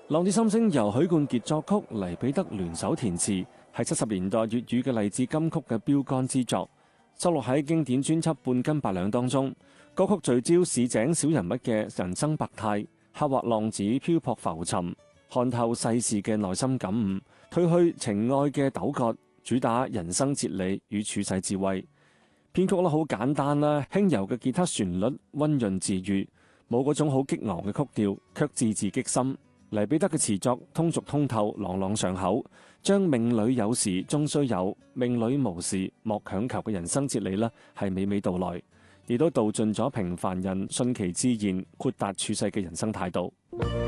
浪子心聲由許冠傑作曲，黎彼得聯手填詞，係70年代粵語嘅勵志金曲嘅標杆之作，收錄喺經典專輯《半斤八兩》當中。歌曲聚焦市井小人物嘅人生百態，刻畫浪子漂泊浮沉，看透世事嘅內心感悟，褪去情愛嘅糾葛，主打人生哲理與處世智慧。編曲好簡單啦，輕柔嘅吉他旋律溫潤治愈，冇嗰種好激昂嘅曲調，卻字字擊心。黎彼得嘅詞作通俗通透，朗朗上口，將命裏有時終須有，命裏無時莫強求嘅人生哲理呢係娓娓道來，亦都道盡咗平凡人順其自然、豁達處世嘅人生態度。